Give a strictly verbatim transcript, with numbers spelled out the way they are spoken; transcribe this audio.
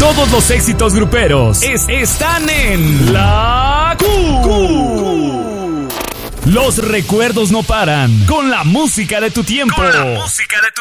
Todos los éxitos gruperos es, están en La Q. Q. Los recuerdos no paran con la música de tu tiempo. Con la música de tu